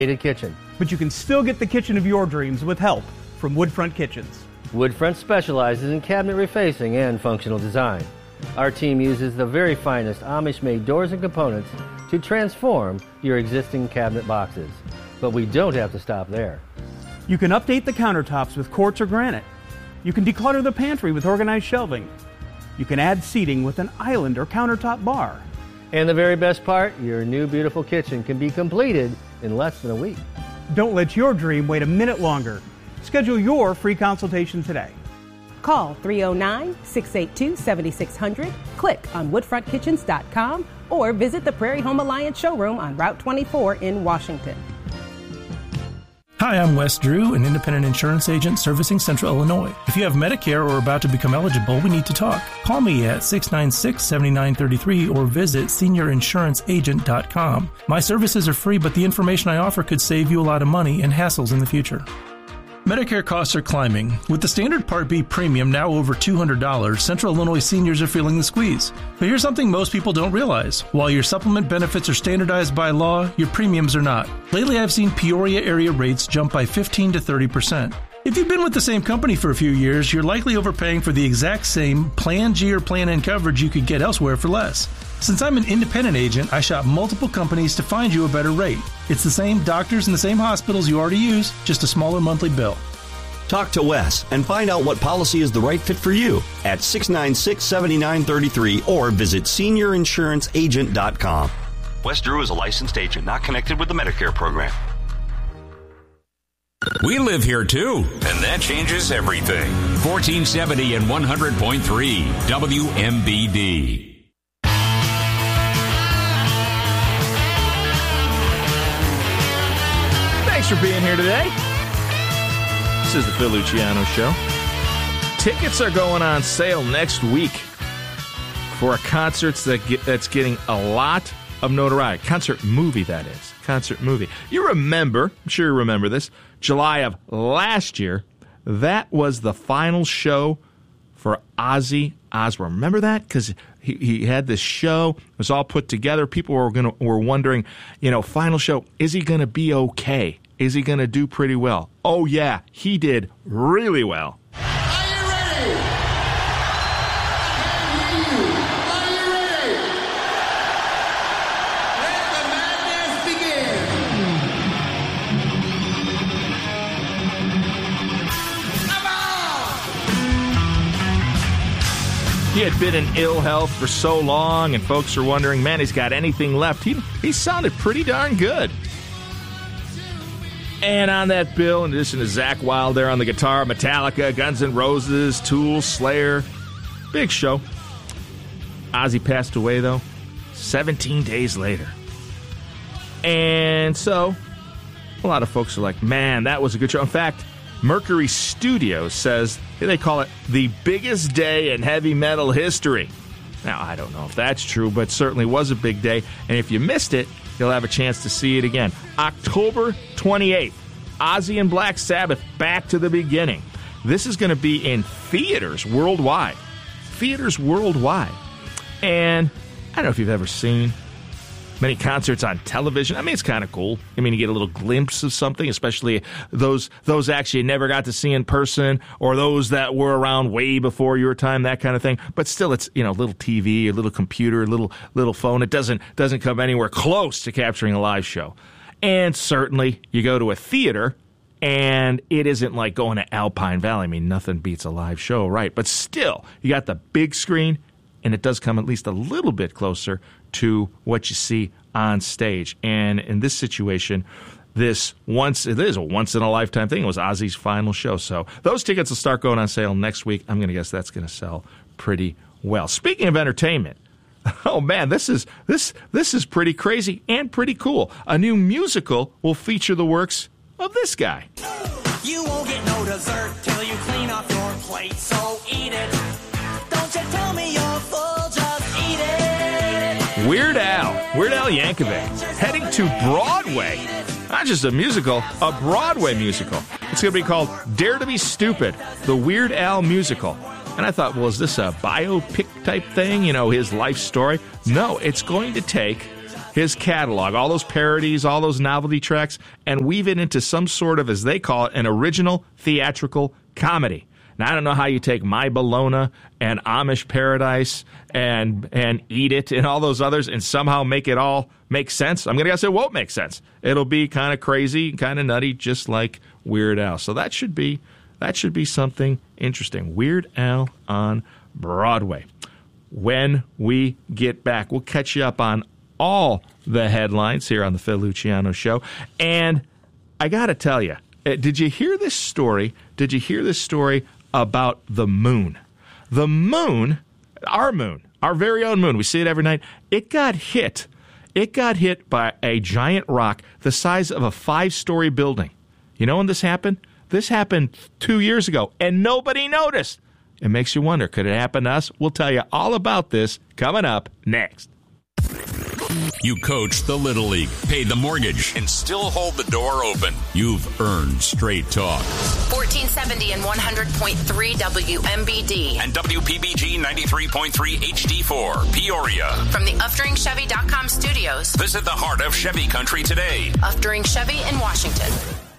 kitchen. But you can still get the kitchen of your dreams with help from Woodfront Kitchens. Woodfront specializes in cabinet refacing and functional design. Our team uses the very finest Amish-made doors and components to transform your existing cabinet boxes. But we don't have to stop there. You can update the countertops with quartz or granite. You can declutter the pantry with organized shelving. You can add seating with an island or countertop bar. And the very best part, your new beautiful kitchen can be completed in less than a week. Don't let your dream wait a minute longer. Schedule your free consultation today. Call 309-682-7600, click on woodfrontkitchens.com, or visit the Prairie Home Alliance showroom on Route 24 in Washington. Hi, I'm Wes Drew, an independent insurance agent servicing Central Illinois. If you have Medicare or are about to become eligible, we need to talk. Call me at 696-7933 or visit seniorinsuranceagent.com. My services are free, but the information I offer could save you a lot of money and hassles in the future. Medicare costs are climbing. With the standard Part B premium now over $200, Central Illinois seniors are feeling the squeeze. But here's something most people don't realize. While your supplement benefits are standardized by law, your premiums are not. Lately, I've seen Peoria area rates jump by 15 to 30%. If you've been with the same company for a few years, you're likely overpaying for the exact same Plan G or Plan N coverage you could get elsewhere for less. Since I'm an independent agent, I shop multiple companies to find you a better rate. It's the same doctors and the same hospitals you already use, just a smaller monthly bill. Talk to Wes and find out what policy is the right fit for you at 696-7933 or visit seniorinsuranceagent.com. Wes Drew is a licensed agent not connected with the Medicare program. We live here too, and that changes everything. 1470 and 100.3 WMBD. Thanks for being here today. This is the Phil Luciano Show. Tickets are going on sale next week for a concert that's getting a lot of notoriety. Concert movie, that is. Concert movie. You remember, I'm sure you remember this, July of last year, that was the final show for Ozzy Osbourne. Remember that? Because he had this show. It was all put together. People were wondering, final show, is he going to be okay? Is he going to do pretty well? Oh, yeah, he did really well. Are you ready? I can't hear you. Are you ready? Let the madness begin. Come on! He had been in ill health for so long, and folks are wondering, man, he's got anything left. He sounded pretty darn good. And on that bill, in addition to Zakk Wylde there on the guitar, Metallica, Guns N' Roses, Tool, Slayer. Big show. Ozzy passed away, though, 17 days later. And so, a lot of folks are like, man, that was a good show. In fact, Mercury Studios says they call it the biggest day in heavy metal history. Now, I don't know if that's true, but certainly was a big day. And if you missed it, you'll have a chance to see it again. October 28th, Ozzy and Black Sabbath, Back to the Beginning. This is going to be in theaters worldwide. Theaters worldwide. And I don't know if you've ever seen many concerts on television. I mean, it's kind of cool. I mean, you get a little glimpse of something, especially those actually never got to see in person, or those that were around way before your time, that kind of thing. But still, it's, little TV, a little computer, a little phone. It doesn't come anywhere close to capturing a live show. And certainly, you go to a theater, and it isn't like going to Alpine Valley. I mean, nothing beats a live show, right? But still, you got the big screen, and it does come at least a little bit closer to what you see on stage. And in this situation, it is a once-in-a-lifetime thing. It was Ozzy's final show. So those tickets will start going on sale next week. I'm going to guess that's going to sell pretty well. Speaking of entertainment, oh man, this is pretty crazy and pretty cool. A new musical will feature the works of this guy. You won't get no dessert till you clean off your plate, so eat it. Don't you tell me you're full, just eat it. Weird Al Yankovic, heading to Broadway. Not just a musical, a Broadway musical. It's going to be called Dare to be Stupid, the Weird Al musical. And I thought, well, is this a biopic type thing? His life story? No, it's going to take his catalog, all those parodies, all those novelty tracks, and weave it into some sort of, as they call it, an original theatrical comedy. Now, I don't know how you take My Bologna and Amish Paradise and Eat It and all those others and somehow make it all make sense. I'm going to guess it won't make sense. It'll be kind of crazy, kind of nutty, just like Weird Al. So that should be something interesting. Weird Al on Broadway. When we get back, we'll catch you up on all the headlines here on the Phil Luciano Show. And I got to tell you, did you hear this story? Did you hear this story about the moon? The moon, our very own moon, we see it every night, it got hit by a giant rock the size of a 5-story building. You know when this happened? This happened 2 years ago, and nobody noticed. It makes you wonder, could it happen to us? We'll tell you all about this coming up next. You coached the Little League, paid the mortgage, and still hold the door open. You've earned straight talk. 1470 and 100.3 WMBD. And WPBG 93.3 HD4, Peoria. From the UfDringChevy.com studios. Visit the heart of Chevy Country today. Uftring Chevy in Washington.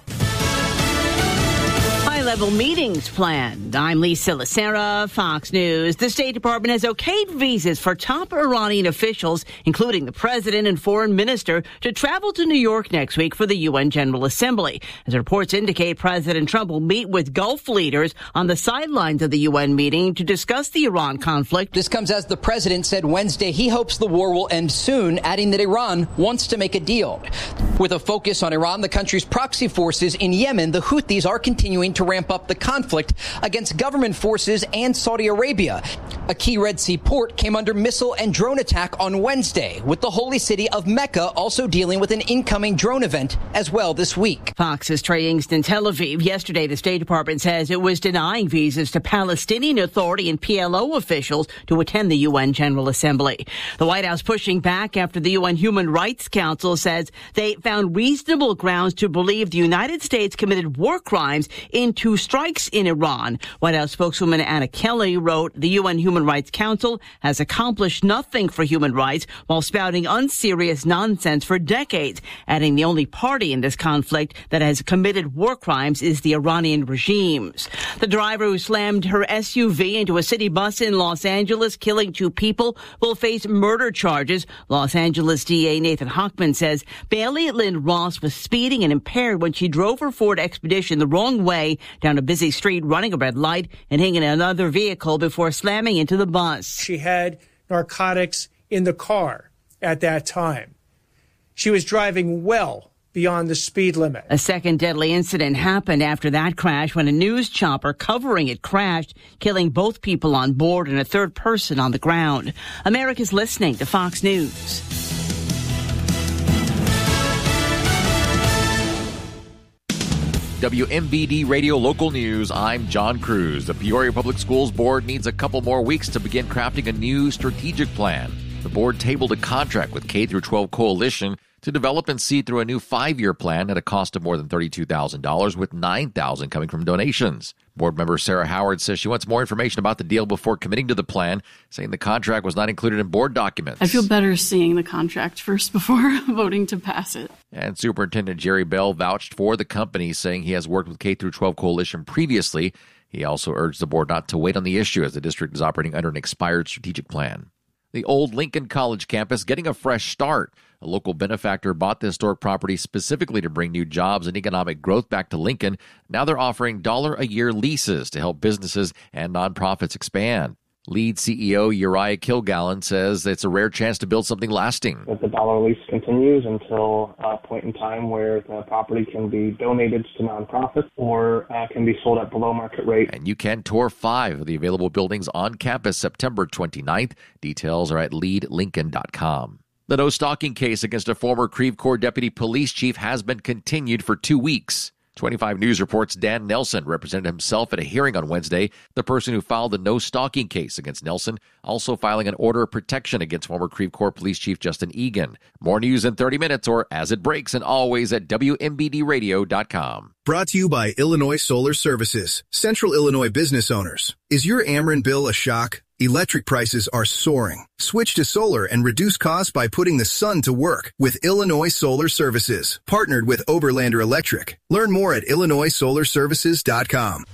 High-level meetings planned. I'm Lisa Lacera, Fox News. The State Department has okayed visas for top Iranian officials, including the president and foreign minister, to travel to New York next week for the UN General Assembly. As reports indicate, President Trump will meet with Gulf leaders on the sidelines of the UN meeting to discuss the Iran conflict. This comes as the president said Wednesday he hopes the war will end soon, adding that Iran wants to make a deal. With a focus on Iran, the country's proxy forces in Yemen, the Houthis are continuing to ramp up the conflict against government forces and Saudi Arabia. A key Red Sea port came under missile and drone attack on Wednesday, with the holy city of Mecca also dealing with an incoming drone event as well this week. Fox's Trey Yingst in Tel Aviv. Yesterday, the State Department says it was denying visas to Palestinian Authority and PLO officials to attend the UN General Assembly. The White House pushing back after the UN Human Rights Council says they found reasonable grounds to believe the United States committed war crimes in 2 strikes in Iran. White House spokeswoman Anna Kelly wrote, the UN Human Rights Council has accomplished nothing for human rights while spouting unserious nonsense for decades, adding the only party in this conflict that has committed war crimes is the Iranian regimes. The driver who slammed her SUV into a city bus in Los Angeles, killing 2 people, will face murder charges. Los Angeles DA Nathan Hochman says Bailey Lynn Ross was speeding and impaired when she drove her Ford Expedition the wrong way down a busy street, running a red light and hitting another vehicle before slamming into the bus. She had narcotics in the car at that time. She was driving well beyond the speed limit. A second deadly incident happened after that crash when a news chopper covering it crashed, killing both people on board and a third person on the ground. America's listening to Fox News. WMBD Radio Local News, I'm John Cruz. The Peoria Public Schools Board needs a couple more weeks to begin crafting a new strategic plan. The board tabled a contract with K-12 Coalition to develop and see through a new 5-year plan at a cost of more than $32,000, with $9,000 coming from donations. Board member Sarah Howard says she wants more information about the deal before committing to the plan, saying the contract was not included in board documents. I feel better seeing the contract first before voting to pass it. And Superintendent Jerry Bell vouched for the company, saying he has worked with K-12 Coalition previously. He also urged the board not to wait on the issue as the district is operating under an expired strategic plan. The old Lincoln College campus getting a fresh start. A local benefactor bought the historic property specifically to bring new jobs and economic growth back to Lincoln. Now they're offering $1-a-year leases to help businesses and nonprofits expand. Lead CEO Uriah Kilgallen says it's a rare chance to build something lasting. That the dollar lease continues until a point in time where the property can be donated to nonprofits or can be sold at below market rate. And you can tour 5 of the available buildings on campus September 29th. Details are at leadlincoln.com. The no-stalking case against a former Creve Coeur deputy police chief has been continued for 2 weeks. 25 News reports Dan Nelson represented himself at a hearing on Wednesday. The person who filed the no-stalking case against Nelson also filing an order of protection against former Creve Coeur Police Chief Justin Egan. More news in 30 minutes or as it breaks, and always at WMBDradio.com. Brought to you by Illinois Solar Services, Central Illinois business owners. Is your Ameren bill a shock? Electric prices are soaring. Switch to solar and reduce costs by putting the sun to work with Illinois Solar Services, partnered with Oberlander Electric. Learn more at IllinoisSolarServices.com.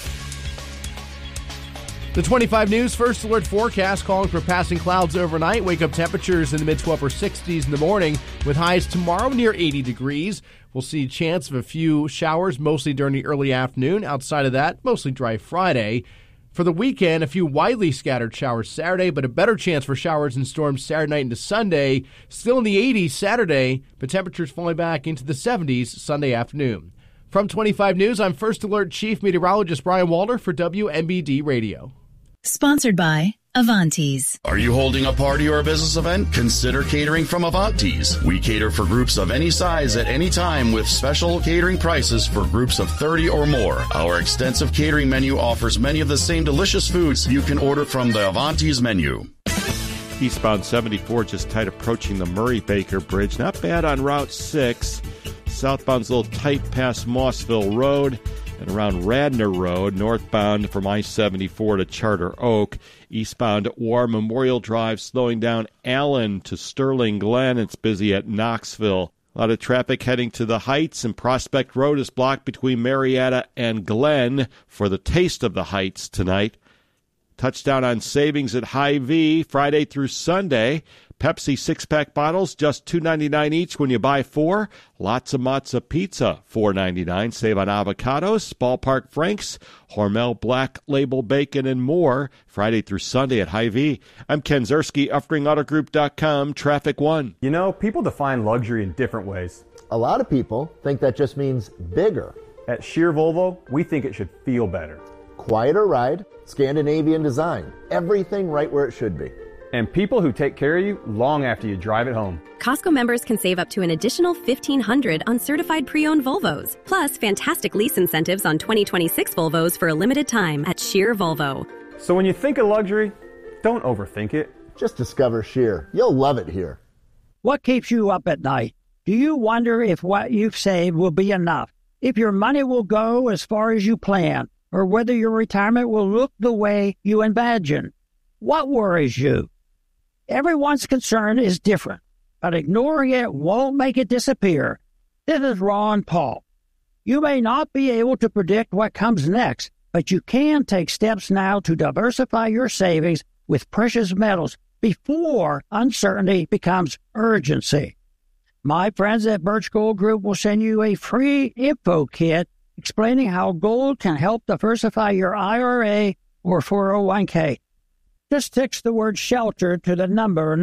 The 25 News First Alert forecast calling for passing clouds overnight. Wake-up temperatures in the mid-to upper 60s in the morning with highs tomorrow near 80 degrees. We'll see a chance of a few showers, mostly during the early afternoon. Outside of that, mostly dry Friday. For the weekend, a few widely scattered showers Saturday, but a better chance for showers and storms Saturday night into Sunday. Still in the 80s Saturday, but temperatures falling back into the 70s Sunday afternoon. From 25 News, I'm First Alert Chief Meteorologist Brian Walter for WMBD Radio. Sponsored by Avantes. Are you holding a party or a business event? Consider catering from Avantes. We cater for groups of any size at any time with special catering prices for groups of 30 or more. Our extensive catering menu offers many of the same delicious foods you can order from the Avantes menu. Eastbound 74 just tight approaching the Murray-Baker Bridge. Not bad on Route 6. Southbound's a little tight past Mossville Road and around Radnor Road, northbound from I-74 to Charter Oak. Eastbound War Memorial Drive slowing down Allen to Sterling Glen. It's busy at Knoxville. A lot of traffic heading to the Heights, and Prospect Road is blocked between Marietta and Glen for the Taste of the Heights tonight. Touchdown on savings at Hy-Vee Friday through Sunday. Pepsi 6-pack bottles, just $2.99 each when you buy 4. Lots of Matza Pizza, $4.99. Save on avocados, Ballpark Franks, Hormel Black Label Bacon, and more. Friday through Sunday at Hy-Vee. I'm Ken Zerski, UffringAutoGroup.com, Traffic 1. You know, people define luxury in different ways. A lot of people think that just means bigger. At Shear Volvo, we think it should feel better. Quieter ride, Scandinavian design, everything right where it should be. And people who take care of you long after you drive it home. Costco members can save up to an additional $1,500 on certified pre-owned Volvos. Plus, fantastic lease incentives on 2026 Volvos for a limited time at Shear Volvo. So when you think of luxury, don't overthink it. Just discover Shear. You'll love it here. What keeps you up at night? Do you wonder if what you've saved will be enough? If your money will go as far as you plan? Or whether your retirement will look the way you imagine? What worries you? Everyone's concern is different, but ignoring it won't make it disappear. This is Ron Paul. You may not be able to predict what comes next, but you can take steps now to diversify your savings with precious metals before uncertainty becomes urgency. My friends at Birch Gold Group will send you a free info kit explaining how gold can help diversify your IRA or 401k. Just text the word SHELTER to the number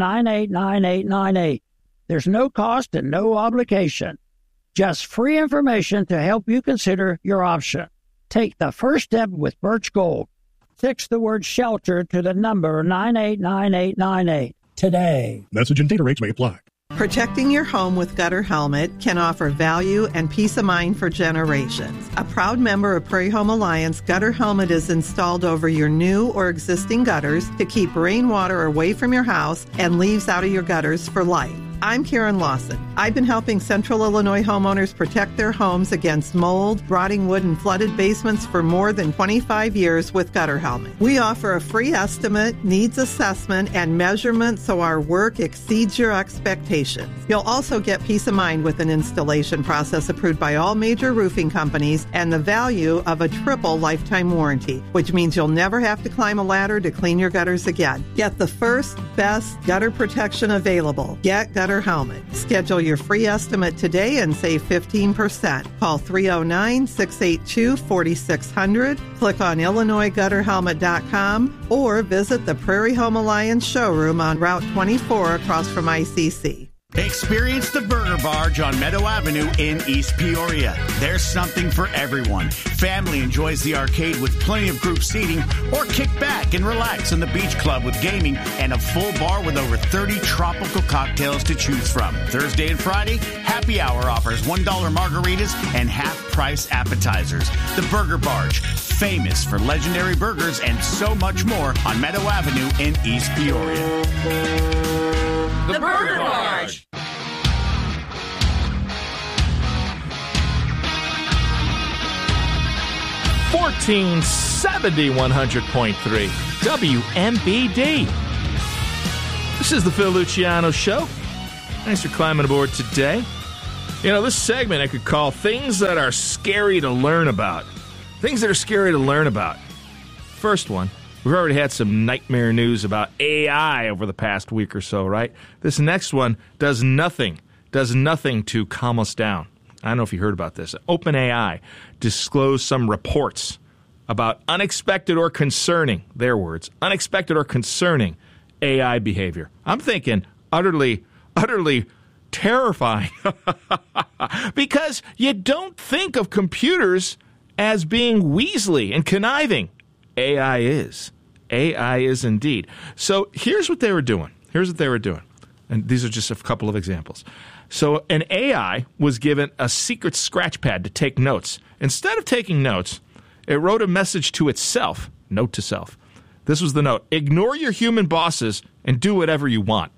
989898. There's no cost and no obligation. Just free information to help you consider your option. Take the first step with Birch Gold. Text the word SHELTER to the number 989898 today. Message and data rates may apply. Protecting your home with Gutter Helmet can offer value and peace of mind for generations. A proud member of Prairie Home Alliance, Gutter Helmet is installed over your new or existing gutters to keep rainwater away from your house and leaves out of your gutters for life. I'm Karen Lawson. I've been helping Central Illinois homeowners protect their homes against mold, rotting wood, and flooded basements for more than 25 years with Gutter Helmet. We offer a free estimate, needs assessment, and measurement so our work exceeds your expectations. You'll also get peace of mind with an installation process approved by all major roofing companies and the value of a triple lifetime warranty, which means you'll never have to climb a ladder to clean your gutters again. Get the first, best gutter protection available. Get Gutter Helmet. Schedule your free estimate today and save 15%. Call 309-682-4600. Click on IllinoisGutterHelmet.com or visit the Prairie Home Alliance showroom on Route 24 across from ICC. Experience the Burger Barge on Meadow Avenue in East Peoria. There's something for everyone. Family enjoys the arcade with plenty of group seating, or kick back and relax in the beach club with gaming and a full bar with over 30 tropical cocktails to choose from. Thursday and Friday, happy hour offers $1 margaritas and half-price appetizers. The Burger Barge, famous for legendary burgers and so much more on Meadow Avenue in East Peoria. The Burger Barge. 1470 100.3 WMBD. This is the Phil Luciano Show. Thanks for climbing aboard today. You know, this segment I could call Things That Are Scary to Learn About. Things that are scary to learn about. First one, we've already had some nightmare news about AI over the past week or so, right? This next one does nothing to calm us down. I don't know if you heard about this. OpenAI disclosed some reports about unexpected or concerning, their words, unexpected or concerning AI behavior. I'm thinking utterly terrifying because you don't think of computers as being weaselly and conniving. AI is. AI is indeed. So here's what they were doing. And these are just a couple of examples. So an AI was given a secret scratch pad to take notes. Instead of taking notes, it wrote a message to itself, note to self. This was the note: ignore your human bosses and do whatever you want.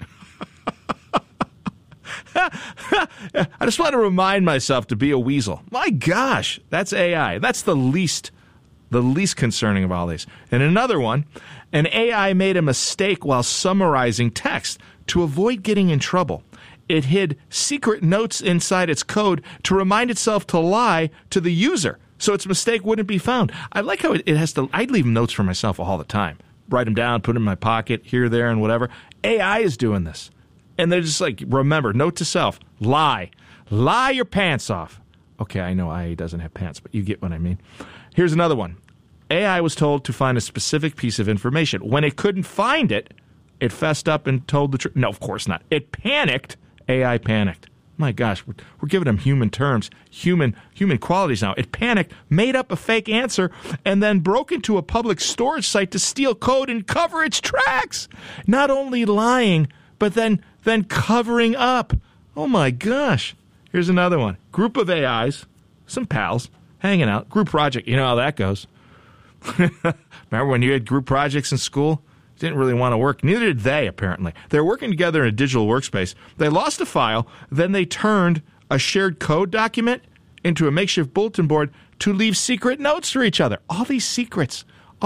I just want to remind myself to be a weasel. My gosh, that's AI. That's the least concerning of all these. And another one, an AI made a mistake while summarizing text to avoid getting in trouble. It hid secret notes inside its code to remind itself to lie to the user, so its mistake wouldn't be found. I like how it has to. I'd leave notes for myself all the time. Write them down, put them in my pocket, here, there, and whatever. AI is doing this. And they're just like, remember, note to self, lie. Lie your pants off. Okay, I know AI doesn't have pants, but you get what I mean. Here's another one. AI was told to find a specific piece of information. When it couldn't find it, it fessed up and told the truth. No, of course not. It panicked. AI panicked. My gosh, we're giving them human terms, human qualities now. It panicked, made up a fake answer, and then broke into a public storage site to steal code and cover its tracks. Not only lying, but then covering up. Oh my gosh. Here's another one. Group of AIs, some pals, hanging out. Group project. You know how that goes. Remember when you had group projects in school? Didn't really want to work. Neither did they, apparently. They're working together in a digital workspace. They lost a file. Then they turned a shared code document into a makeshift bulletin board to leave secret notes for each other. All these secrets,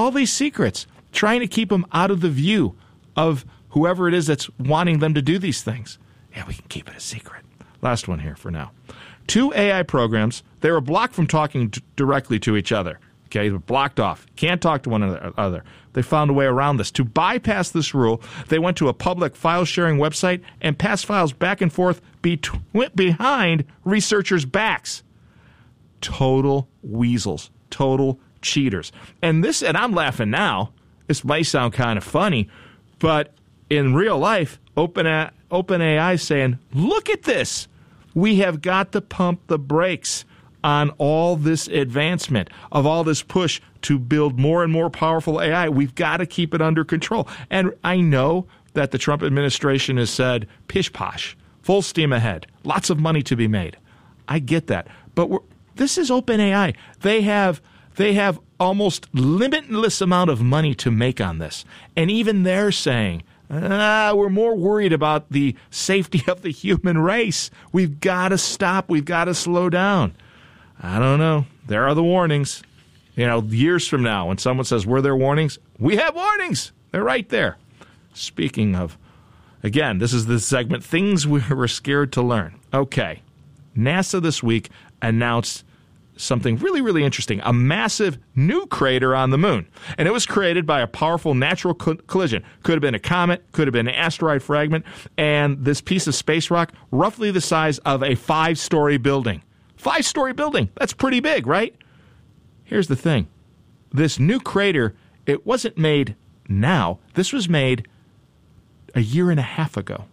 trying to keep them out of the view of whoever it is that's wanting them to do these things. Yeah, we can keep it a secret. Last one here for now. 2 AI programs, they were blocked from talking directly to each other. Okay, they were blocked off. Can't talk to one another. They found a way around this. To bypass this rule, they went to a public file-sharing website and passed files back and forth behind researchers' backs. Total weasels. Total cheaters. And I'm laughing now. This might sound kind of funny, but in real life, OpenAI saying, look at this. We have got to pump the brakes on all this advancement, of all this push to build more and more powerful AI. We've got to keep it under control. And I know that the Trump administration has said, pish-posh, full steam ahead, lots of money to be made. I get that. But this is OpenAI. They have almost limitless amount of money to make on this. And even they're saying, we're more worried about the safety of the human race. We've got to stop. We've got to slow down. I don't know. There are the warnings. You know, years from now, when someone says, were there warnings? We have warnings. They're right there. Speaking of, again, this is the segment, Things We Were Scared to Learn. Okay. NASA this week announced something really, really interesting, a massive new crater on the moon. And it was created by a powerful natural collision. Could have been a comet, could have been an asteroid fragment, and this piece of space rock, roughly the size of a 5-story building. 5-story building. That's pretty big, right? Here's the thing. This new crater, it wasn't made now. This was made a year and a half ago.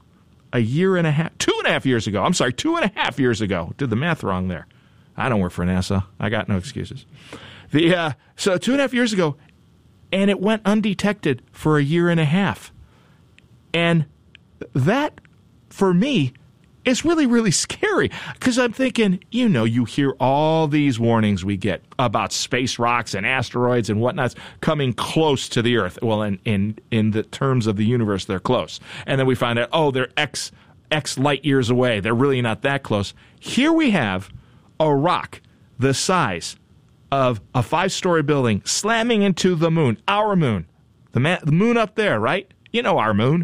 2.5 years ago. I'm sorry, 2.5 years ago. Did the math wrong there. I don't work for NASA. I got no excuses. So 2.5 years ago, and it went undetected for a year and a half. And that, for me, is really, really scary because I'm thinking, you hear all these warnings we get about space rocks and asteroids and whatnot coming close to the Earth. Well, in the terms of the universe, they're close. And then we find out, they're X light years away. They're really not that close. Here we have a rock the size of a 5-story building slamming into the moon, our moon, the moon up there, right? You know our moon.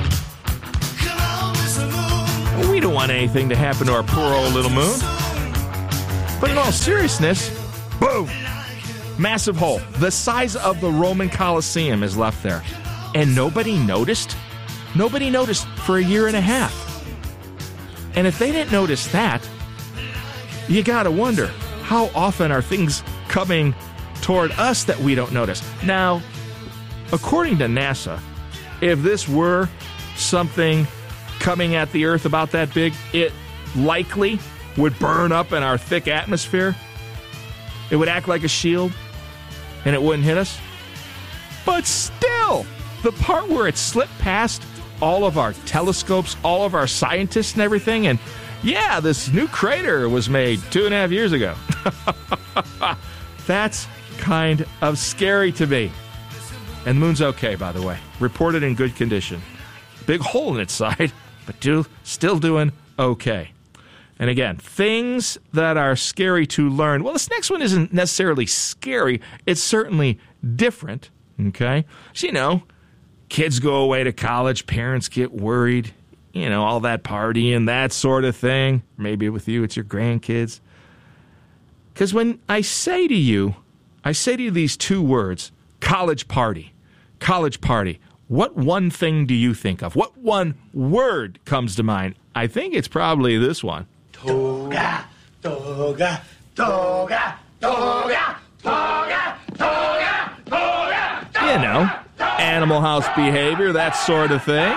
We don't want anything to happen to our poor old little moon. But in all seriousness, boom, massive hole. The size of the Roman Colosseum is left there. And nobody noticed? Nobody noticed for a year and a half. And if they didn't notice that, you gotta wonder, how often are things coming toward us that we don't notice? Now, according to NASA, if this were something coming at the Earth about that big, it likely would burn up in our thick atmosphere. It would act like a shield, and it wouldn't hit us. But still, the part where it slipped past all of our telescopes, all of our scientists and everything, and yeah, this new crater was made 2.5 years ago. That's kind of scary to me. And the moon's okay, by the way. Reported in good condition. Big hole in its side, but still doing okay. And again, things that are scary to learn. Well, this next one isn't necessarily scary. It's certainly different, okay? So, you know, kids go away to college, parents get worried, you know, all that partying, that sort of thing. Maybe with you, it's your grandkids. Because when I say to you these two words, college party, what one thing do you think of? What one word comes to mind? I think it's probably this one. Toga, toga, toga, toga, toga, toga, toga. You know, Animal House behavior, that sort of thing.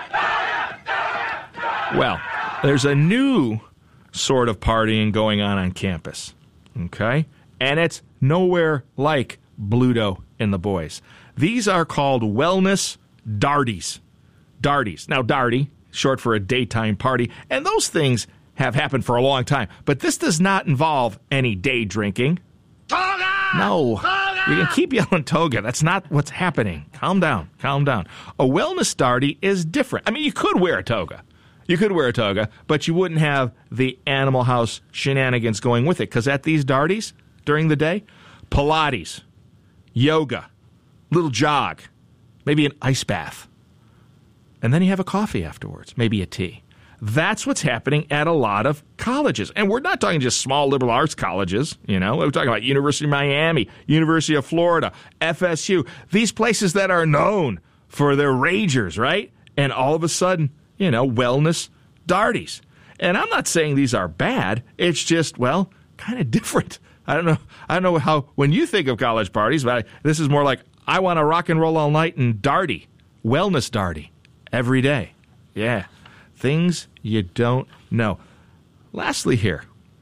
Well, there's a new sort of partying going on campus, okay? And it's nowhere like Bluto and the boys. These are called wellness darties. Darties. Now, darty, short for a daytime party, and those things have happened for a long time. But this does not involve any day drinking. Toga! No. Toga! You can keep yelling toga. That's not what's happening. Calm down. Calm down. A wellness darty is different. I mean, you could wear a toga. But you wouldn't have the Animal House shenanigans going with it. Because at these darties, during the day, Pilates, yoga, little jog, maybe an ice bath. And then you have a coffee afterwards, maybe a tea. That's what's happening at a lot of colleges. And we're not talking just small liberal arts colleges, you know. We're talking about University of Miami, University of Florida, FSU, these places that are known for their ragers, right? And all of a sudden, you know, wellness darties. And I'm not saying these are bad. It's just, well, kind of different. I don't know how, when you think of college parties, but this is more like, I want to rock and roll all night and darty, wellness darty, every day. Yeah. Things you don't know. Lastly here,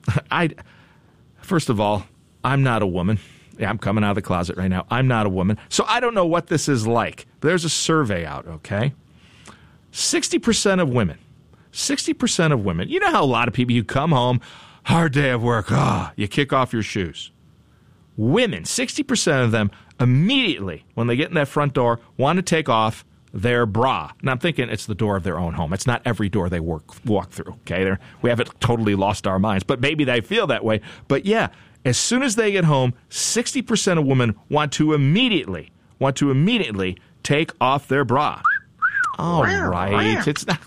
first of all, I'm not a woman. Yeah, I'm coming out of the closet right now. I'm not a woman. So I don't know what this is like. There's a survey out, okay? 60% of women, you know how a lot of people, you come home, hard day of work, you kick off your shoes. Women, 60% of them, immediately, when they get in that front door, want to take off their bra. Now, I'm thinking it's the door of their own home. It's not every door they walk through, okay? We haven't totally lost our minds, but maybe they feel that way. But yeah, as soon as they get home, 60% of women want to immediately take off their bra. All right, it's not.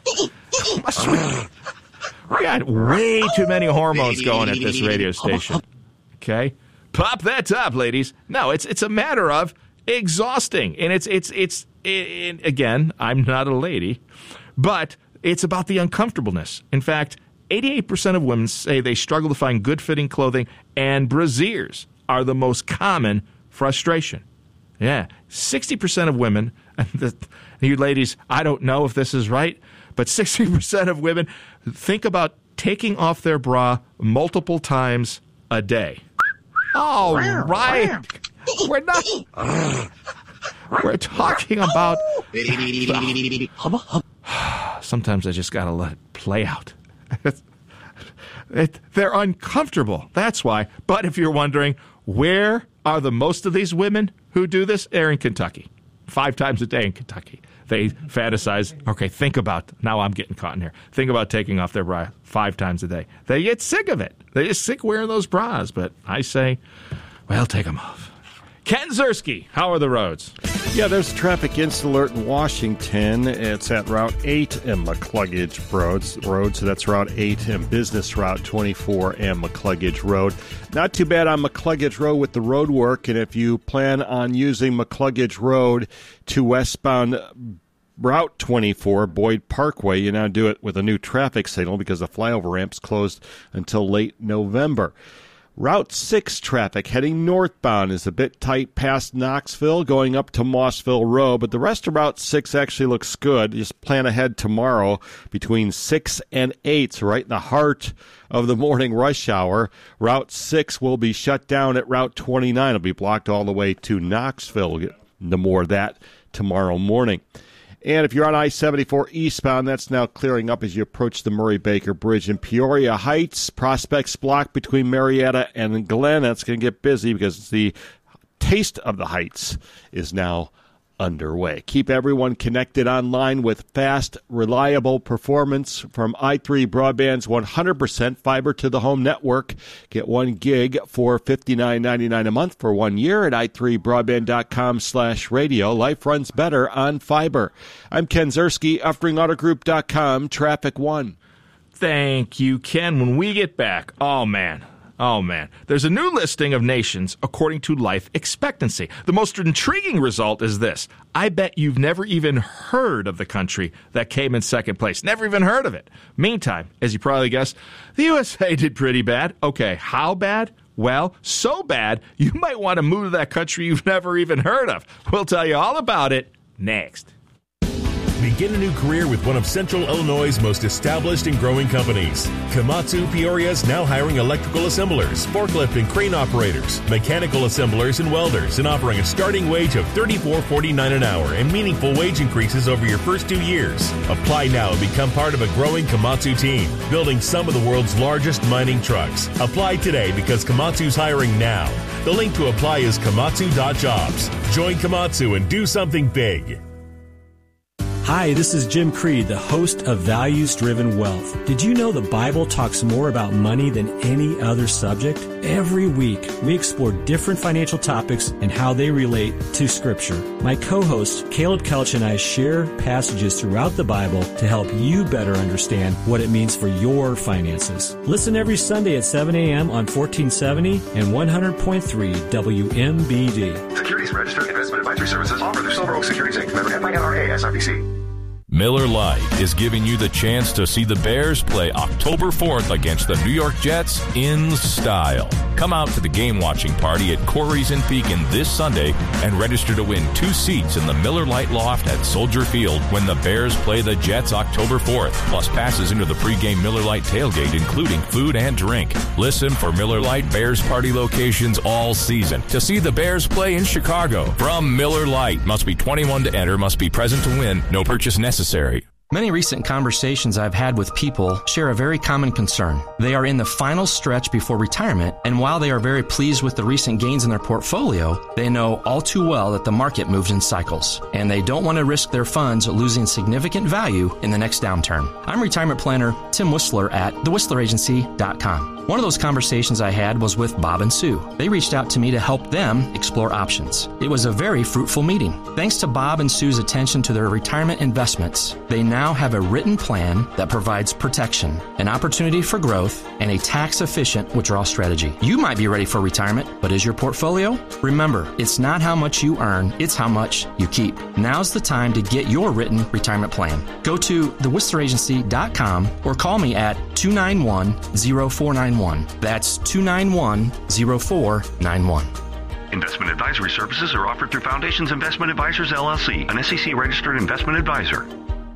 We got way too many hormones going at this radio station. Okay, pop that top, ladies. No, it's a matter of exhausting, and it's again, I'm not a lady, but it's about the uncomfortableness. In fact, 88% of women say they struggle to find good-fitting clothing, and brasiers are the most common frustration. Yeah, 60% of women, you ladies, I don't know if this is right, but 60% of women think about taking off their bra multiple times a day. All right. We're not. We're talking about. Sometimes I just got to let it play out. They're uncomfortable. That's why. But if you're wondering, where are the most of these women who do this? They're in Kentucky. 5 times a day in Kentucky. They fantasize. Okay, think about. Now I'm getting caught in here. Think about taking off their bra 5 times a day. They get sick of it. They get sick wearing those bras. But I say, well, take them off. Ken Ziersky, how are the roads? Yeah, there's a traffic instant alert in Washington. It's at Route 8 and McCluggage Road, so that's Route 8 and Business Route 24 and McCluggage Road. Not too bad on McCluggage Road with the road work, and if you plan on using McCluggage Road to westbound Route 24, Boyd Parkway, you now do it with a new traffic signal because the flyover ramp's closed until late November. Route 6 traffic heading northbound is a bit tight past Knoxville, going up to Mossville Road, but the rest of Route 6 actually looks good. Just plan ahead tomorrow between 6 and 8, so right in the heart of the morning rush hour. Route 6 will be shut down at Route 29. It'll be blocked all the way to Knoxville. We'll get into more of that tomorrow morning. And if you're on I-74 eastbound, that's now clearing up as you approach the Murray-Baker Bridge in Peoria Heights. Prospects block between Marietta and Glen. That's going to get busy because the Taste of the Heights is now underway. Keep everyone connected online with fast, reliable performance from i3 Broadband's 100% fiber-to-the-home network. Get 1 gig for $59.99 a month for 1 year at i3broadband.com/radio. Life runs better on fiber. I'm Ken Ziersky, UffringAutoGroup.com, Traffic 1. Thank you, Ken. When we get back, oh man, there's a new listing of nations according to life expectancy. The most intriguing result is this. I bet you've never even heard of the country that came in second place. Never even heard of it. Meantime, as you probably guessed, the USA did pretty bad. Okay, how bad? Well, so bad, you might want to move to that country you've never even heard of. We'll tell you all about it next. Begin a new career with one of Central Illinois' most established and growing companies. Komatsu Peoria is now hiring electrical assemblers, forklift and crane operators, mechanical assemblers, and welders, and offering a starting wage of $34.49 an hour and meaningful wage increases over your first 2 years. Apply now and become part of a growing Komatsu team, building some of the world's largest mining trucks. Apply today because Komatsu's hiring now. The link to apply is komatsu.jobs. Join Komatsu and do something big. Hi, this is Jim Creed, the host of Values Driven Wealth. Did you know the Bible talks more about money than any other subject? Every week, we explore different financial topics and how they relate to Scripture. My co-host, Caleb Kelch, and I share passages throughout the Bible to help you better understand what it means for your finances. Listen every Sunday at 7 a.m. on 1470 and 100.3 WMBD. Securities Registered Investment Advisory Services offered through Silver Oak Securities Inc. Member FINRA SIPC. Miller Lite is giving you the chance to see the Bears play October 4th against the New York Jets in style. Come out to the game-watching party at Corey's in Pekin this Sunday and register to win 2 seats in the Miller Lite Loft at Soldier Field when the Bears play the Jets October 4th, plus passes into the pregame Miller Lite tailgate, including food and drink. Listen for Miller Lite Bears party locations all season to see the Bears play in Chicago. From Miller Lite, must be 21 to enter, must be present to win, no purchase necessary. Many recent conversations I've had with people share a very common concern. They are in the final stretch before retirement, and while they are very pleased with the recent gains in their portfolio, they know all too well that the market moves in cycles, and they don't want to risk their funds losing significant value in the next downturn. I'm retirement planner Tim Whistler at thewhistleragency.com. One of those conversations I had was with Bob and Sue. They reached out to me to help them explore options. It was a very fruitful meeting. Thanks to Bob and Sue's attention to their retirement investments, they now have a written plan that provides protection, an opportunity for growth, and a tax-efficient withdrawal strategy. You might be ready for retirement, but is your portfolio? Remember, it's not how much you earn, it's how much you keep. Now's the time to get your written retirement plan. Go to thewhistleragency.com or call me at 291-0491. That's 291-0491. Investment advisory services are offered through Foundations Investment Advisors, LLC, an SEC-registered investment advisor.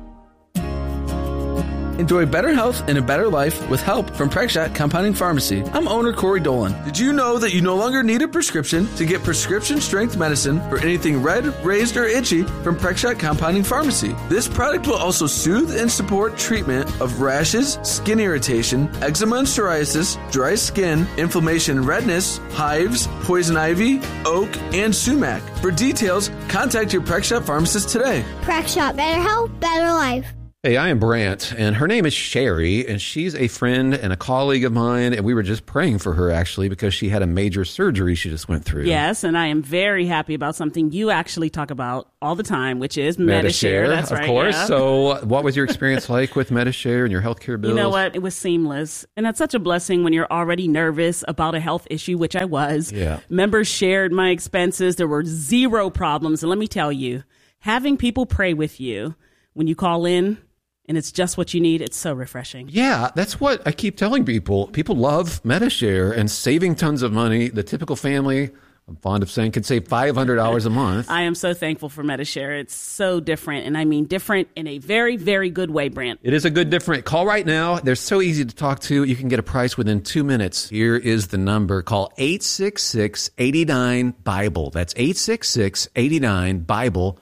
Enjoy better health and a better life with help from Prexshot Compounding Pharmacy. I'm owner Corey Dolan. Did you know that you no longer need a prescription to get prescription-strength medicine for anything red, raised, or itchy from Prexshot Compounding Pharmacy? This product will also soothe and support treatment of rashes, skin irritation, eczema and psoriasis, dry skin, inflammation and redness, hives, poison ivy, oak, and sumac. For details, contact your Prexshot pharmacist today. Prexshot, better health, better life. Hey, I am Brant, and her name is Sherry, and she's a friend and a colleague of mine, and we were just praying for her, actually, because she had a major surgery she just went through. Yes, and I am very happy about something you actually talk about all the time, which is Medi-Share. That's right, of course. Yeah. So what was your experience like with Medi-Share and your healthcare bills? You know what? It was seamless, and that's such a blessing when you're already nervous about a health issue, which I was. Yeah. Members shared my expenses. There were zero problems, and let me tell you, having people pray with you when you call in, and it's just what you need. It's so refreshing. Yeah, that's what I keep telling people. People love Medi-Share and saving tons of money. The typical family, I'm fond of saying, can save $500 a month. I am so thankful for Medi-Share. It's so different, and I mean different in a very, very good way, Brant. It is a good different. Call right now. They're so easy to talk to. You can get a price within 2 minutes. Here is the number. Call 866-89-BIBLE. That's 866-89-BIBLE.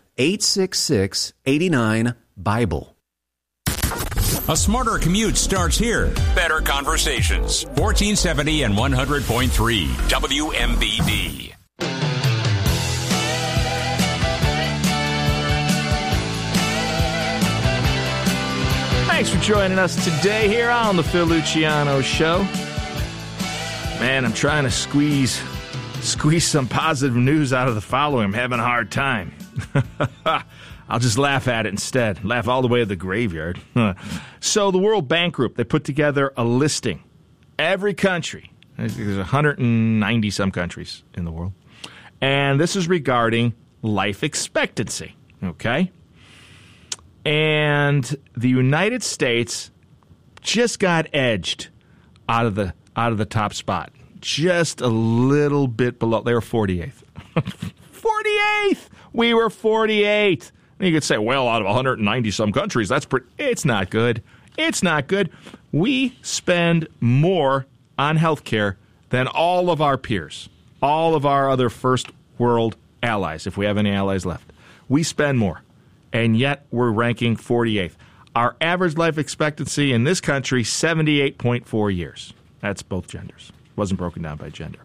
866-89-BIBLE. A smarter commute starts here. Better conversations. 1470 and 100.3 WMBD. Thanks for joining us today here on the Phil Luciano Show. Man, I'm trying to squeeze some positive news out of the following. I'm having a hard time. I'll just laugh at it instead. Laugh all the way to the graveyard. So the World Bank Group, they put together a listing. Every country. There's 190-some countries in the world. And this is regarding life expectancy. Okay? And the United States just got edged out of the top spot. Just a little bit below. They were 48th. 48th! We were 48th. And you could say, well, out of 190-some countries, that's pretty. It's not good. It's not good. We spend more on health care than all of our peers, all of our other first world allies, if we have any allies left. We spend more, and yet we're ranking 48th. Our average life expectancy in this country, 78.4 years. That's both genders. Wasn't broken down by gender.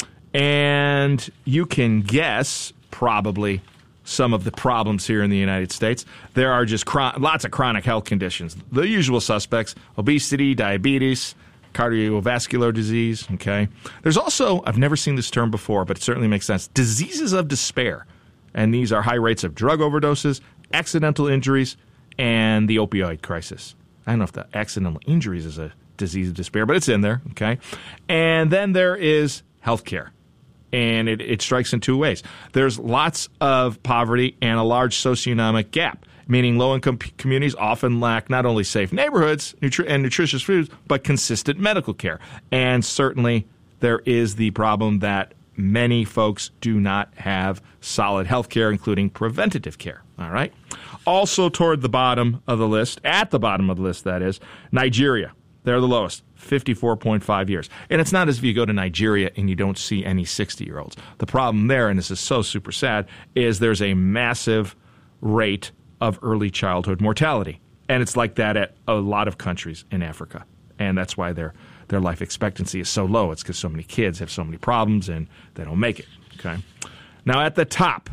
And you can guess, probably, some of the problems here in the United States. There are just lots of chronic health conditions. The usual suspects: obesity, diabetes, cardiovascular disease. Okay. There's also, I've never seen this term before, but it certainly makes sense, diseases of despair. And these are high rates of drug overdoses, accidental injuries, and the opioid crisis. I don't know if the accidental injuries is a disease of despair, but it's in there. Okay. And then there is healthcare. And it strikes in two ways. There's lots of poverty and a large socioeconomic gap, meaning low-income communities often lack not only safe neighborhoods and nutritious foods, but consistent medical care. And certainly there is the problem that many folks do not have solid health care, including preventative care. All right? Also toward the bottom of the list, at the bottom of the list, that is, Nigeria. They're the lowest, 54.5 years. And it's not as if you go to Nigeria and you don't see any 60-year-olds. The problem there, and this is so super sad, is there's a massive rate of early childhood mortality. And it's like that at a lot of countries in Africa. And that's why their life expectancy is so low. It's because so many kids have so many problems and they don't make it. Okay. Now at the top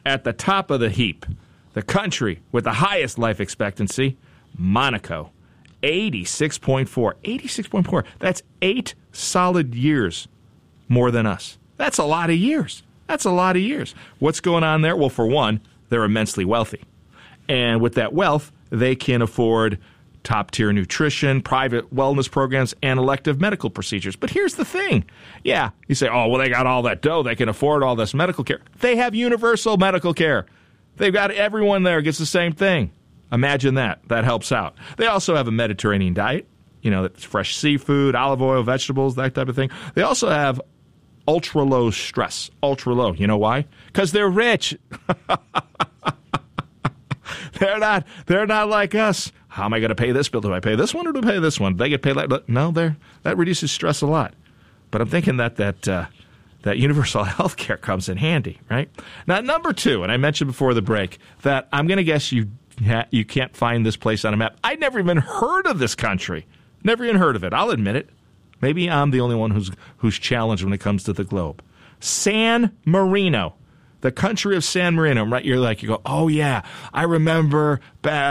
of the heap, the country with the highest life expectancy, Monaco. 86.4. 86.4. That's 8 solid years more than us. That's a lot of years. That's a lot of years. What's going on there? Well, for one, they're immensely wealthy. And with that wealth, they can afford top-tier nutrition, private wellness programs, and elective medical procedures. But here's the thing. Yeah, you say, oh, well, they got all that dough. They can afford all this medical care. They have universal medical care. They've got everyone there gets the same thing. Imagine that. That helps out. They also have a Mediterranean diet, fresh seafood, olive oil, vegetables, that type of thing. They also have ultra-low stress. Ultra-low. You know why? Because they're rich. They're not like us. How am I going to pay this bill? Do I pay this one or do I pay this one? They get paid like no. That reduces stress a lot. But I'm thinking that universal health care comes in handy, right? Now, number 2, and I mentioned before the break that I'm going to guess you can't find this place on a map. I'd never even heard of this country. Never even heard of it. I'll admit it. Maybe I'm the only one who's challenged when it comes to the globe. San Marino. The country of San Marino, right? You go, oh yeah, I remember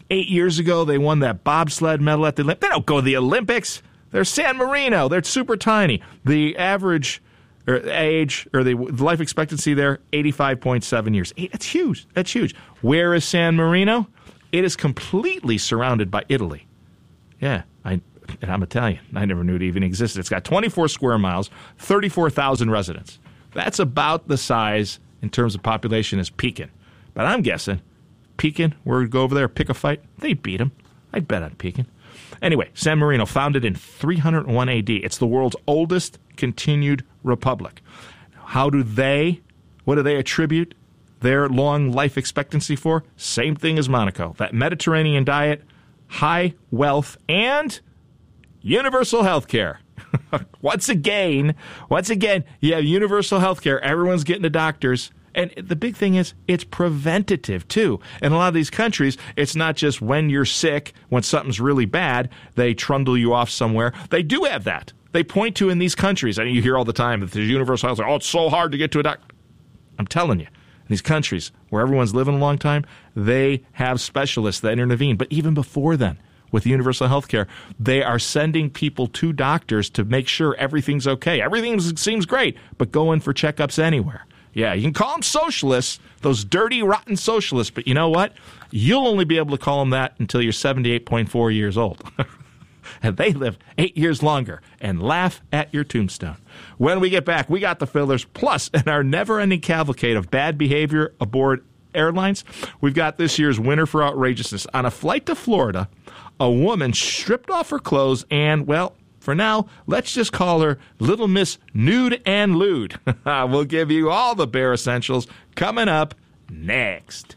8 years ago, they won that bobsled medal at the Olympics. They don't go to the Olympics. They're San Marino. They're super tiny. The average age or the life expectancy there, 85.7 years. That's huge. That's huge. Where is San Marino? It is completely surrounded by Italy. Yeah, and I'm Italian. I never knew it even existed. It's got 24 square miles, 34,000 residents. That's about the size in terms of population as Pekin. But I'm guessing Pekin, we're going to go over there, pick a fight. They beat them. I'd bet on Pekin. Anyway, San Marino, founded in 301 AD. It's the world's oldest continued republic. What do they attribute their long life expectancy for? Same thing as Monaco. That Mediterranean diet, high wealth, and universal health care. Once again, you have universal health care. Everyone's getting to doctors. And the big thing is it's preventative, too. In a lot of these countries, it's not just when you're sick, when something's really bad, they trundle you off somewhere. They do have that. They point to in these countries, and you hear all the time that there's universal health care. Oh, it's so hard to get to a doctor. I'm telling you, in these countries where everyone's living a long time, they have specialists that intervene. But even before then, with universal health care, they are sending people to doctors to make sure everything's okay. Everything seems great, but go in for checkups anywhere. Yeah, you can call them socialists, those dirty, rotten socialists, but you know what? You'll only be able to call them that until you're 78.4 years old. And they live 8 years longer and laugh at your tombstone. When we get back, we got the fillers, plus in our never-ending cavalcade of bad behavior aboard airlines, we've got this year's winner for outrageousness. On a flight to Florida, a woman stripped off her clothes and, well, for now, let's just call her Little Miss Nude and Lewd. We'll give you all the Bear Essentials coming up next.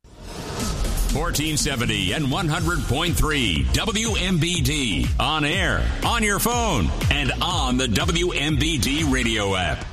1470 and 100.3 WMBD. On air, on your phone, and on the WMBD radio app.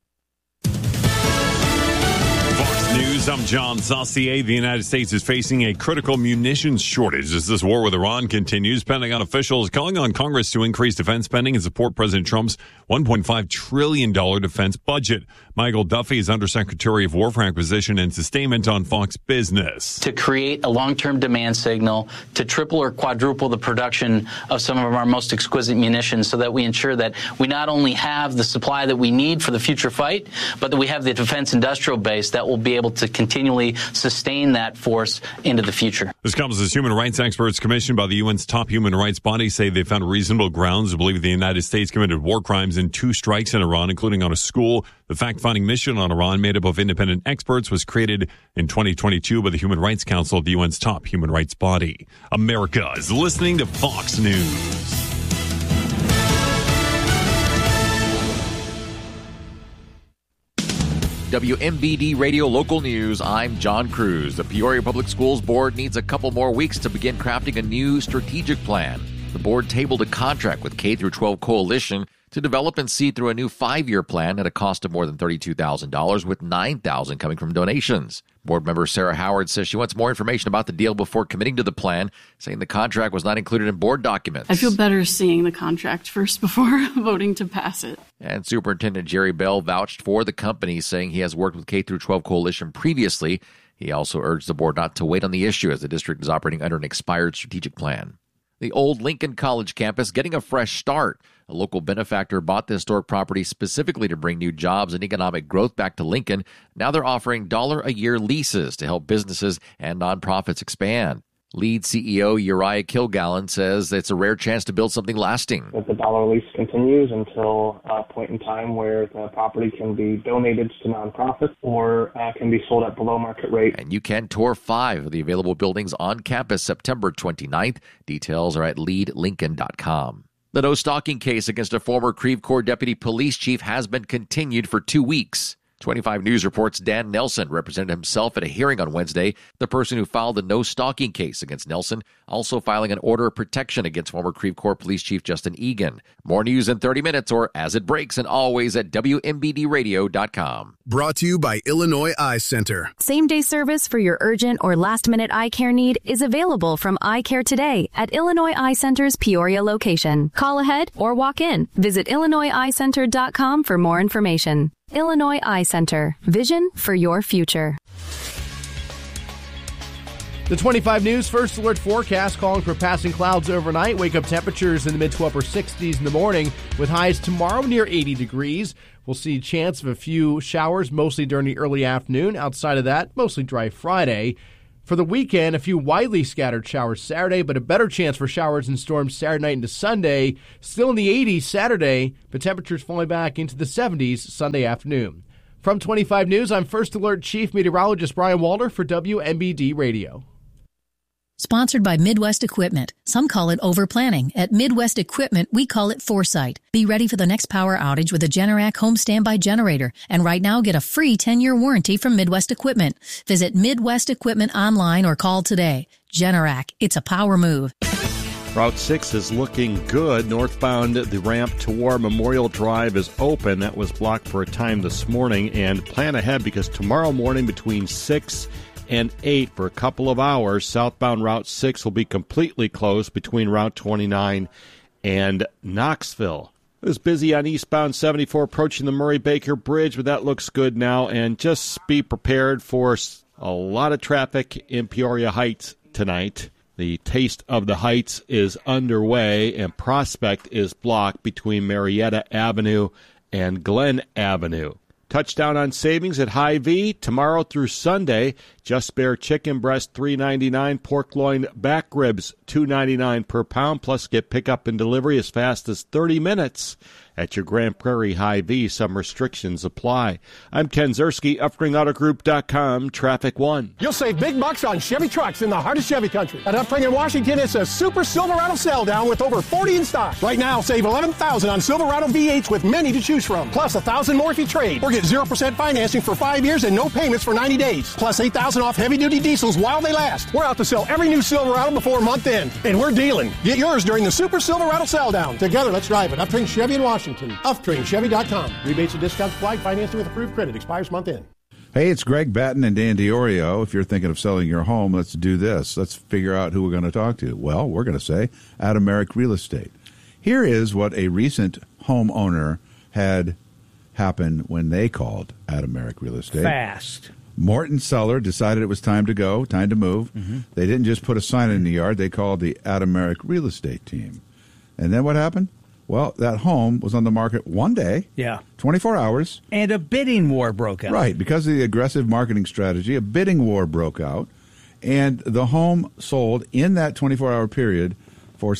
News, I'm John Saucier. The United States is facing a critical munitions shortage as this war with Iran continues. Pentagon officials calling on Congress to increase defense spending and support President Trump's $1.5 trillion defense budget. Michael Duffy is Undersecretary of War for Acquisition and Sustainment on Fox Business. To create a long-term demand signal to triple or quadruple the production of some of our most exquisite munitions so that we ensure that we not only have the supply that we need for the future fight, but that we have the defense industrial base that will be able to continually sustain that force into the future. This comes as human rights experts commissioned by the UN's top human rights body say they found reasonable grounds to believe the United States committed war crimes in 2 strikes in Iran, including on a school. The fact-finding mission on Iran, made up of independent experts, was created in 2022 by the Human Rights Council, the UN's top human rights body. America is listening to Fox News. WMBD Radio Local News, I'm John Cruz. The Peoria Public Schools Board needs a couple more weeks to begin crafting a new strategic plan. The board tabled a contract with K-12 Coalition to develop and see through a new 5-year plan at a cost of more than $32,000, with $9,000 coming from donations. Board member Sarah Howard says she wants more information about the deal before committing to the plan, saying the contract was not included in board documents. I feel better seeing the contract first before voting to pass it. And Superintendent Jerry Bell vouched for the company, saying he has worked with K-12 Coalition previously. He also urged the board not to wait on the issue as the district is operating under an expired strategic plan. The old Lincoln College campus getting a fresh start. A local benefactor bought the historic property specifically to bring new jobs and economic growth back to Lincoln. Now they're offering $1-a-year leases to help businesses and nonprofits expand. Lead CEO Uriah Kilgallen says it's a rare chance to build something lasting. That the dollar lease continues until a point in time where the property can be donated to nonprofits or can be sold at below market rate. And you can tour 5 of the available buildings on campus September 29th. Details are at leadlincoln.com. The no-stalking case against a former Creve Coeur deputy police chief has been continued for 2 weeks. 25 News reports Dan Nelson represented himself at a hearing on Wednesday. The person who filed the no-stalking case against Nelson also filing an order of protection against former Creve Coeur Police Chief Justin Egan. More news in 30 minutes or as it breaks, and always at WMBDradio.com. Brought to you by Illinois Eye Center. Same-day service for your urgent or last-minute eye care need is available from Eye Care Today at Illinois Eye Center's Peoria location. Call ahead or walk in. Visit IllinoisEyeCenter.com for more information. Illinois Eye Center. Vision for your future. The 25 News First Alert forecast calling for passing clouds overnight. Wake-up temperatures in the mid-to upper 60s in the morning with highs tomorrow near 80 degrees. We'll see a chance of a few showers, mostly during the early afternoon. Outside of that, mostly dry Friday. For the weekend, a few widely scattered showers Saturday, but a better chance for showers and storms Saturday night into Sunday. Still in the 80s Saturday, but temperatures falling back into the 70s Sunday afternoon. From 25 News, I'm First Alert Chief Meteorologist Brian Walter for WMBD Radio. Sponsored by Midwest Equipment. Some call it overplanning. At Midwest Equipment, we call it foresight. Be ready for the next power outage with a Generac home standby generator. And right now, get a free 10-year warranty from Midwest Equipment. Visit Midwest Equipment online or call today. Generac, it's a power move. Route 6 is looking good. Northbound, the ramp to War Memorial Drive is open. That was blocked for a time this morning. And plan ahead because tomorrow morning between 6 and 8 for a couple of hours, southbound Route 6 will be completely closed between Route 29 and Knoxville. It was busy on eastbound 74 approaching the Murray-Baker Bridge, but that looks good now. And just be prepared for a lot of traffic in Peoria Heights tonight. The Taste of the Heights is underway, and Prospect is blocked between Marietta Avenue and Glen Avenue. Touchdown on savings at Hy-Vee tomorrow through Sunday. Just Bare chicken breast $3.99, pork loin back ribs $2.99 per pound. Plus get pickup and delivery as fast as 30 minutes at your Grand Prairie Hy-Vee. Some restrictions apply. I'm Ken Zerski, UpspringAutoGroup.com, Traffic 1. You'll save big bucks on Chevy trucks in the heart of Chevy country. At Upspring in Washington, it's a Super Silverado sell down with over 40 in stock. Right now, save $11,000 on Silverado V8s with many to choose from. Plus $1,000 more if you trade. Or get 0% financing for 5 years and no payments for 90 days. Plus $8,000 off heavy-duty diesels while they last. We're out to sell every new Silverado before month end. And we're dealing. Get yours during the Super Silverado sell down. Together, let's drive it. Upspring Chevy in Washington. UpspringChevy.com. Rebates and discounts applied. Financing with approved credit. Expires month end. Hey, it's Greg Batten and Dan DiOrio. If you're thinking of selling your home, let's do this. Let's figure out who we're going to talk to. Well, we're going to say Adameric Real Estate. Here is what a recent homeowner had happen when they called Adameric Real Estate. Fast. Morton Seller decided it was time to go, time to move. Mm-hmm. They didn't just put a sign in the yard. They called the Adameric Real Estate team. And then what happened? Well, that home was on the market one day, 24 hours. And a bidding war broke out. Right. Because of the aggressive marketing strategy, a bidding war broke out. And the home sold in that 24-hour period for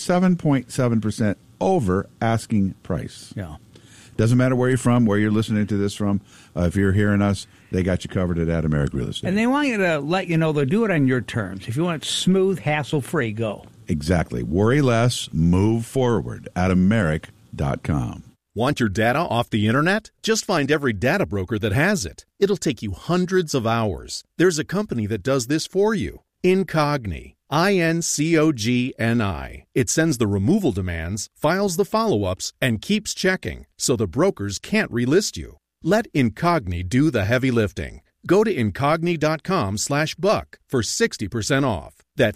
7.7% over asking price. Yeah. Doesn't matter where you're from, where you're listening to this from. If you're hearing us, they got you covered at Adameric Real Estate. And they want you to let you know they'll do it on your terms. If you want it smooth, hassle-free, go. Exactly. Worry less, move forward. Adameric.com. Want your data off the internet? Just find every data broker that has it. It'll take you hundreds of hours. There's a company that does this for you. Incogni. INCOGNI. It sends the removal demands, files the follow-ups, and keeps checking, so the brokers can't relist you. Let Incogni do the heavy lifting. Go to Incogni.com/buck for 60% off. That's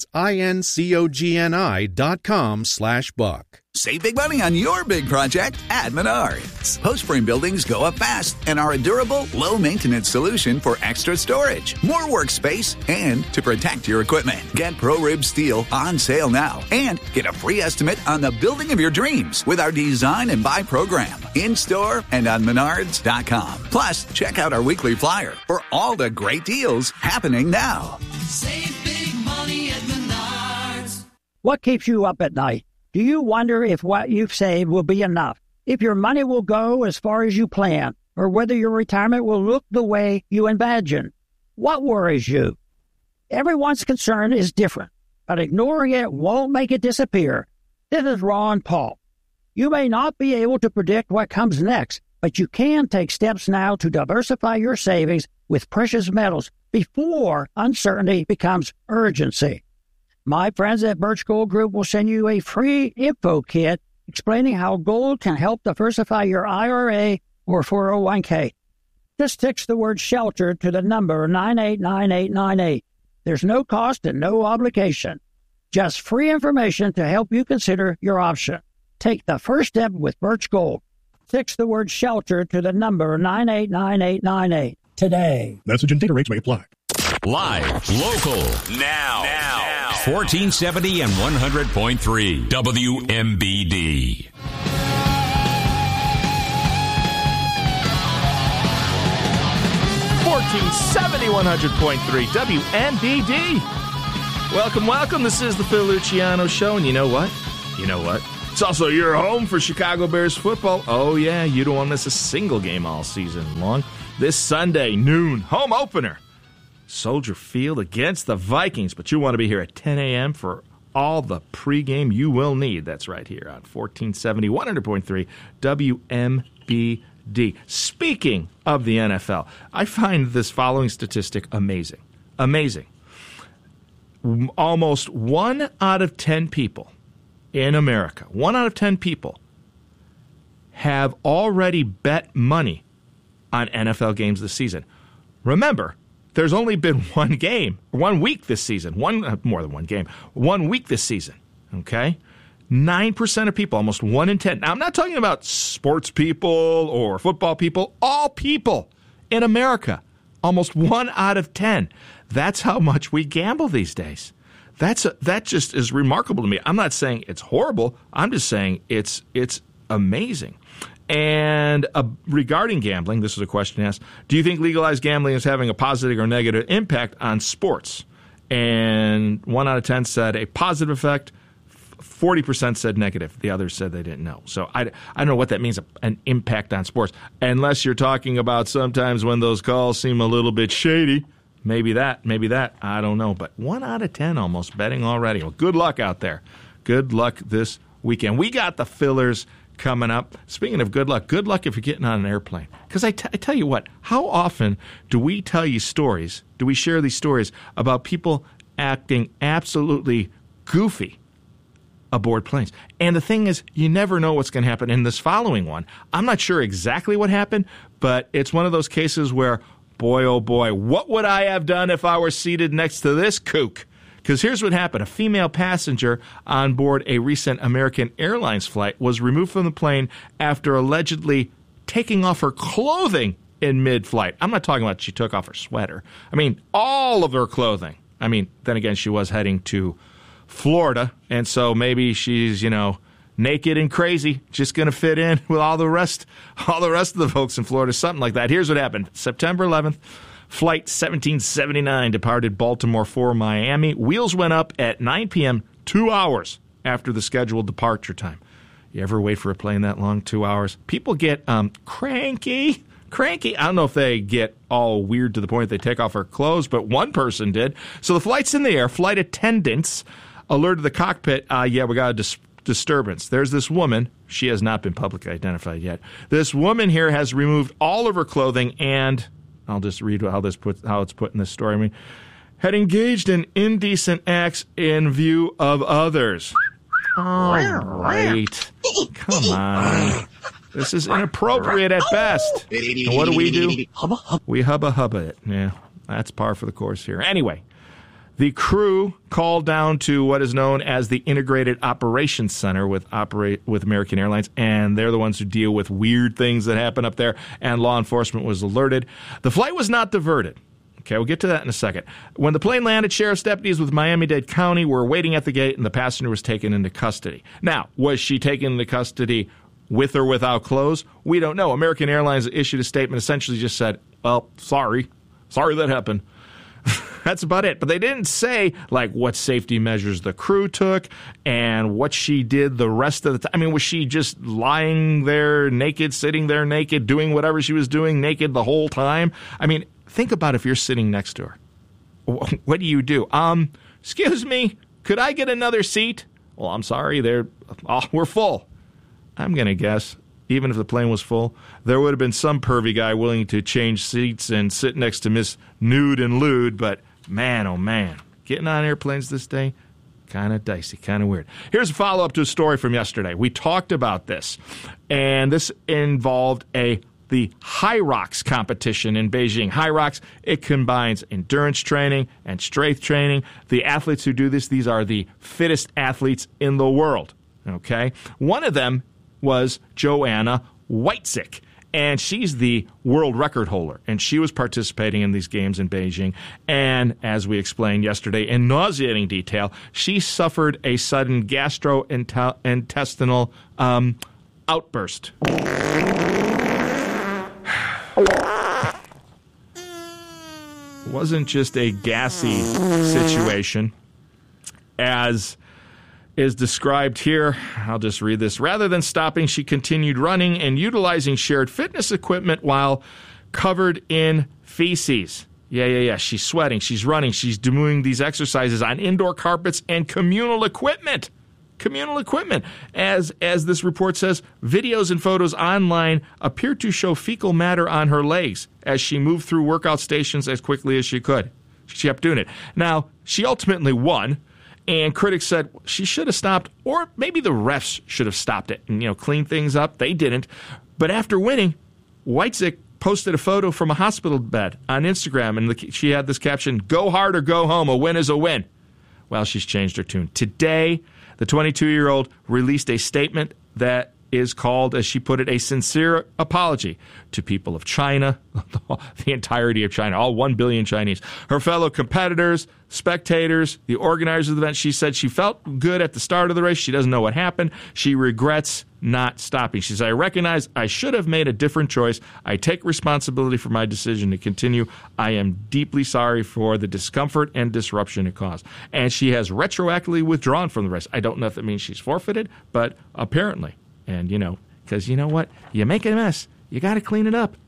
INCOGNI.com/buck. Save big money on your big project at Menards. Post-frame buildings go up fast and are a durable, low-maintenance solution for extra storage, more workspace, and to protect your equipment. Get ProRib Steel on sale now and get a free estimate on the building of your dreams with our Design and Buy program in-store and on Menards.com. Plus, check out our weekly flyer for all the great deals happening now. Save big money at Menards. What keeps you up at night? Do you wonder if what you've saved will be enough? If your money will go as far as you plan? Or whether your retirement will look the way you imagine? What worries you? Everyone's concern is different, but ignoring it won't make it disappear. This is Ron Paul. You may not be able to predict what comes next, but you can take steps now to diversify your savings with precious metals before uncertainty becomes urgency. My friends at Birch Gold Group will send you a free info kit explaining how gold can help diversify your IRA or 401k. Just text the word SHELTER to the number 989898. There's no cost and no obligation. Just free information to help you consider your option. Take the first step with Birch Gold. Text the word SHELTER to the number 989898 today. Message and data rates may apply. Live, local, now. 1470 and 100.3 WMBD. .3 WMBD. Welcome. This is the Phil Luciano Show, and you know what? It's also your home for Chicago Bears football. Oh, yeah, you don't want to miss a single game all season long. This Sunday, noon, home opener. Soldier Field against the Vikings, but you want to be here at 10 a.m. for all the pregame you will need. That's right here on 1470, 100.3 WMBD. Speaking of the NFL, I find this following statistic amazing. Almost 1 out of 10 people in America, 1 out of 10 people have already bet money on NFL games this season. Remember, there's only been 1 week this season. 1 week this season, okay? 9% of people, almost 1 in 10. Now, I'm not talking about sports people or football people. All people in America, almost 1 out of 10. That's how much we gamble these days. That just is remarkable to me. I'm not saying it's horrible. I'm just saying it's amazing. And regarding gambling, this is a question asked, do you think legalized gambling is having a positive or negative impact on sports? And 1 out of 10 said a positive effect. 40% said negative. The others said they didn't know. So I don't know what that means, an impact on sports. Unless you're talking about sometimes when those calls seem a little bit shady. Maybe that. I don't know. But 1 out of 10 almost betting already. Well, good luck out there. Good luck this weekend. We got the fillers coming up. Speaking of good luck if you're getting on an airplane. Because I tell you what, how often do we tell you stories, do we share these stories about people acting absolutely goofy aboard planes? And the thing is, you never know what's going to happen in this following one. I'm not sure exactly what happened, but it's one of those cases where, boy, oh boy, what would I have done if I were seated next to this kook? Because here's what happened. A female passenger on board a recent American Airlines flight was removed from the plane after allegedly taking off her clothing in mid-flight. I'm not talking about she took off her sweater. I mean, all of her clothing. I mean, then again, she was heading to Florida, and so maybe she's, naked and crazy, just going to fit in with all the rest of the folks in Florida, something like that. Here's what happened. September 11th, Flight 1779 departed Baltimore for Miami. Wheels went up at 9 p.m., 2 hours after the scheduled departure time. You ever wait for a plane that long, 2 hours? People get cranky. I don't know if they get all weird to the point they take off their clothes, but one person did. So the flight's in the air. Flight attendants alerted the cockpit, we got a disturbance. There's this woman. She has not been publicly identified yet. This woman here has removed all of her clothing, and I'll just read how it's put in this story. I mean, had engaged in indecent acts in view of others. All right. Come on. This is inappropriate at best. And what do? We hubba it. Yeah, that's par for the course here. Anyway, the crew called down to what is known as the Integrated Operations Center with American Airlines, and they're the ones who deal with weird things that happen up there, and law enforcement was alerted. The flight was not diverted. Okay, we'll get to that in a second. When the plane landed, sheriff's deputies with Miami-Dade County were waiting at the gate, and the passenger was taken into custody. Now, was she taken into custody with or without clothes? We don't know. American Airlines issued a statement, essentially just said, well, sorry that happened. That's about it. But they didn't say, what safety measures the crew took and what she did the rest of the time. I mean, was she just lying there naked, sitting there naked, doing whatever she was doing naked the whole time? I mean, think about if you're sitting next to her. What do you do? Excuse me, could I get another seat? Well, I'm sorry, we're full. I'm going to guess, even if the plane was full, there would have been some pervy guy willing to change seats and sit next to Miss Nude and Lewd, but man, oh man, getting on airplanes this day, kind of dicey, kind of weird. Here's a follow-up to a story from yesterday. We talked about this, and this involved the High Rocks competition in Beijing. High Rocks, it combines endurance training and strength training. The athletes who do this, these are the fittest athletes in the world, okay? One of them was Joanna Whitesick. And she's the world record holder, and she was participating in these games in Beijing. And as we explained yesterday in nauseating detail, she suffered a sudden gastrointestinal outburst. Wasn't just a gassy situation, as is described here. I'll just read this. Rather than stopping, she continued running and utilizing shared fitness equipment while covered in feces. Yeah. She's sweating. She's running. She's doing these exercises on indoor carpets and communal equipment. As this report says, videos and photos online appear to show fecal matter on her legs as she moved through workout stations as quickly as she could. She kept doing it. Now, she ultimately won. And critics said she should have stopped, or maybe the refs should have stopped it and, clean things up. They didn't. But after winning, Weitzik posted a photo from a hospital bed on Instagram, and she had this caption, "Go hard or go home, a win is a win." Well, she's changed her tune. Today, the 22-year-old released a statement that is called, as she put it, a sincere apology to people of China, the entirety of China, all 1 billion Chinese, her fellow competitors, spectators, the organizers of the event. She said she felt good at the start of the race. She doesn't know what happened. She regrets not stopping. She said, "I recognize I should have made a different choice. I take responsibility for my decision to continue. I am deeply sorry for the discomfort and disruption it caused." And she has retroactively withdrawn from the race. I don't know if that means she's forfeited, but apparently. And, because you know what? You make a mess, you got to clean it up.